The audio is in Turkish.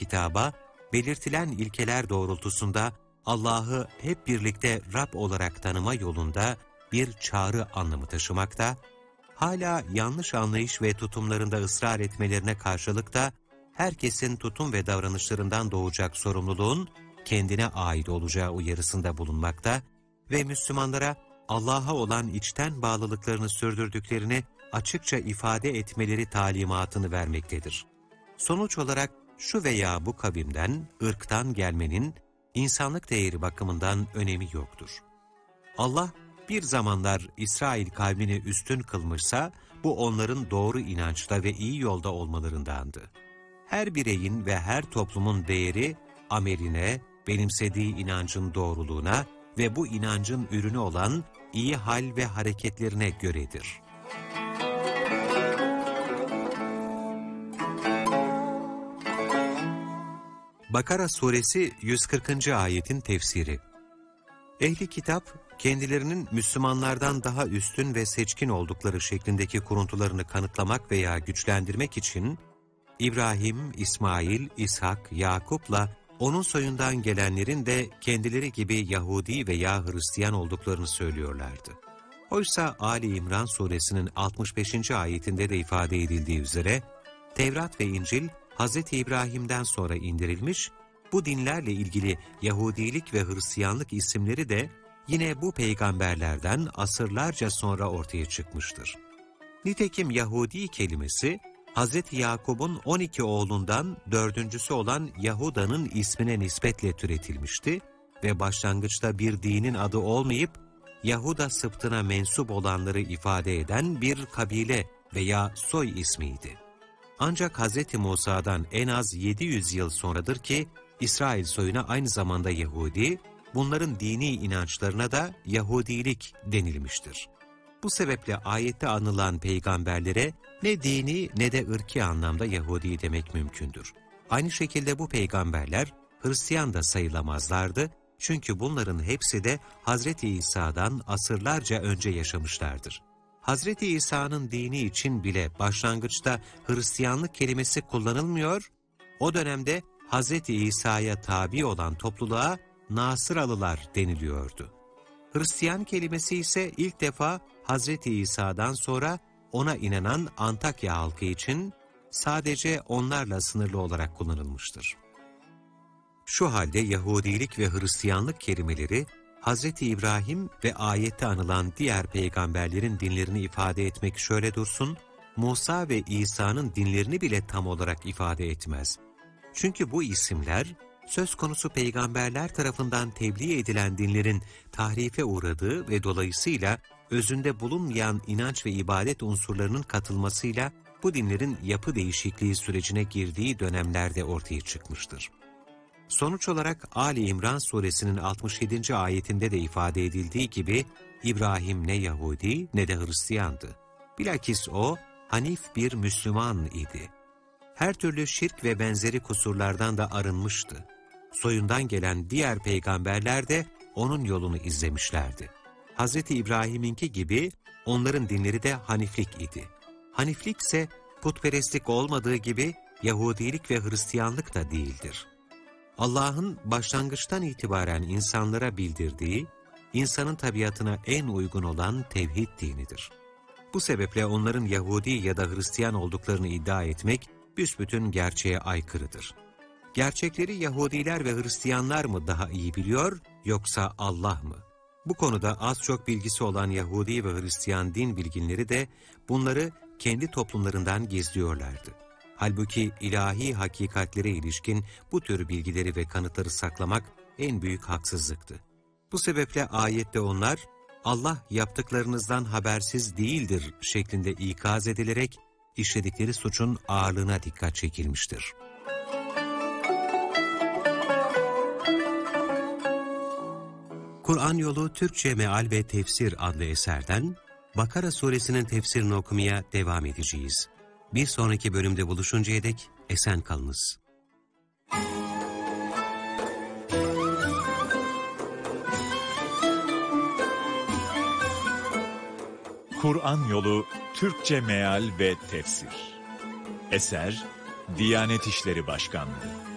kitaba belirtilen ilkeler doğrultusunda Allah'ı hep birlikte Rab olarak tanıma yolunda bir çağrı anlamı taşımakta, hala yanlış anlayış ve tutumlarında ısrar etmelerine karşılık da herkesin tutum ve davranışlarından doğacak sorumluluğun kendine ait olacağı uyarısında bulunmakta ve Müslümanlara Allah'a olan içten bağlılıklarını sürdürdüklerini açıkça ifade etmeleri talimatını vermektedir. Sonuç olarak şu veya bu kavimden, ırktan gelmenin insanlık değeri bakımından önemi yoktur. Allah bir zamanlar İsrail kavmini üstün kılmışsa, bu onların doğru inançta ve iyi yolda olmalarındandı. Her bireyin ve her toplumun değeri, ameline, benimsediği inancın doğruluğuna ve bu inancın ürünü olan iyi hal ve hareketlerine göredir. Bakara Suresi 140. ayetin tefsiri. Ehli kitap, kendilerinin Müslümanlardan daha üstün ve seçkin oldukları şeklindeki kuruntularını kanıtlamak veya güçlendirmek için, İbrahim, İsmail, İshak, Yakup'la onun soyundan gelenlerin de kendileri gibi Yahudi veya Hristiyan olduklarını söylüyorlardı. Oysa Ali İmran Suresinin 65. ayetinde de ifade edildiği üzere, Tevrat ve İncil, Hz. İbrahim'den sonra indirilmiş, bu dinlerle ilgili Yahudilik ve Hristiyanlık isimleri de yine bu peygamberlerden asırlarca sonra ortaya çıkmıştır. Nitekim Yahudi kelimesi, Hz. Yakup'un 12 oğlundan dördüncüsü olan Yahuda'nın ismine nispetle türetilmişti ve başlangıçta bir dinin adı olmayıp, Yahuda sıptına mensup olanları ifade eden bir kabile veya soy ismiydi. Ancak Hz. Musa'dan en az 700 yıl sonradır ki, İsrail soyuna aynı zamanda Yahudi, bunların dini inançlarına da Yahudilik denilmiştir. Bu sebeple ayette anılan peygamberlere ne dini ne de ırki anlamda Yahudi demek mümkündür. Aynı şekilde bu peygamberler Hristiyan da sayılamazlardı, çünkü bunların hepsi de Hazreti İsa'dan asırlarca önce yaşamışlardır. Hazreti İsa'nın dini için bile başlangıçta Hristiyanlık kelimesi kullanılmıyor, o dönemde Hazreti İsa'ya tabi olan topluluğa Nasıralılar deniliyordu. Hristiyan kelimesi ise ilk defa Hazreti İsa'dan sonra ona inanan Antakya halkı için sadece onlarla sınırlı olarak kullanılmıştır. Şu halde Yahudilik ve Hristiyanlık kelimeleri, Hz. İbrahim ve ayette anılan diğer peygamberlerin dinlerini ifade etmek şöyle dursun, Musa ve İsa'nın dinlerini bile tam olarak ifade etmez. Çünkü bu isimler, söz konusu peygamberler tarafından tebliğ edilen dinlerin tahrife uğradığı ve dolayısıyla özünde bulunmayan inanç ve ibadet unsurlarının katılmasıyla bu dinlerin yapı değişikliği sürecine girdiği dönemlerde ortaya çıkmıştır. Sonuç olarak Ali İmran Suresinin 67. ayetinde de ifade edildiği gibi İbrahim ne Yahudi ne de Hristiyandı. Bilakis o hanif bir Müslüman idi. Her türlü şirk ve benzeri kusurlardan da arınmıştı. Soyundan gelen diğer peygamberler de onun yolunu izlemişlerdi. Hz. İbrahim'inki gibi onların dinleri de haniflik idi. Haniflik ise putperestlik olmadığı gibi Yahudilik ve Hristiyanlık da değildir. Allah'ın başlangıçtan itibaren insanlara bildirdiği, insanın tabiatına en uygun olan tevhid dinidir. Bu sebeple onların Yahudi ya da Hristiyan olduklarını iddia etmek büsbütün gerçeğe aykırıdır. Gerçekleri Yahudiler ve Hristiyanlar mı daha iyi biliyor, yoksa Allah mı? Bu konuda az çok bilgisi olan Yahudi ve Hristiyan din bilginleri de bunları kendi toplumlarından gizliyorlardı. Halbuki ilahi hakikatlere ilişkin bu tür bilgileri ve kanıtları saklamak en büyük haksızlıktı. Bu sebeple ayette onlar, Allah yaptıklarınızdan habersiz değildir şeklinde ikaz edilerek işledikleri suçun ağırlığına dikkat çekilmiştir. Kur'an Yolu Türkçe Meal ve Tefsir adlı eserden Bakara Suresinin tefsirini okumaya devam edeceğiz. Bir sonraki bölümde buluşuncaya dek esen kalınız. Kur'an Yolu Türkçe Meal ve Tefsir. Eser Diyanet İşleri Başkanlığı.